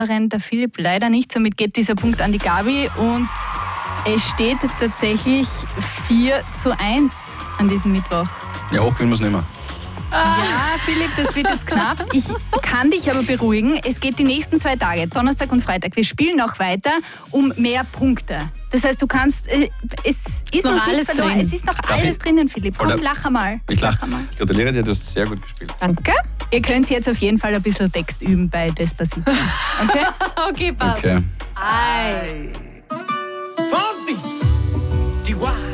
Der Philipp leider nicht, somit geht dieser Punkt an die Gabi und es steht tatsächlich 4:1 an diesem Mittwoch. Ja, hoch gewinnen wir es nicht mehr. Ja, Philipp, das wird jetzt knapp. Ich kann dich aber beruhigen. Es geht die nächsten 2 Tage, Donnerstag und Freitag. Wir spielen auch weiter um mehr Punkte. Das heißt, du kannst, es ist noch alles drin. Es ist noch alles drinnen, Philipp. Komm, lach einmal. Ich lache. Ich gratuliere dir, du hast sehr gut gespielt. Danke. Ihr könnt jetzt auf jeden Fall ein bisschen Text üben bei Despacito. Okay? Okay, passt. Okay. Ei. Fonzie, Chihuahua.